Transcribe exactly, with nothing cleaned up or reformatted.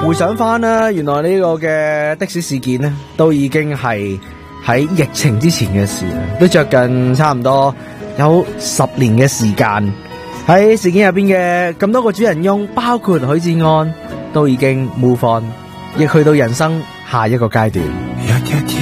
回想翻啦，原來呢個嘅的，的士事件呢，都已經係喺疫情之前嘅事啦，都着近差唔多有十年嘅時間。喺事件入邊嘅咁多個主人翁，包括許志安，都已經 move on，亦去到人生下一個階段。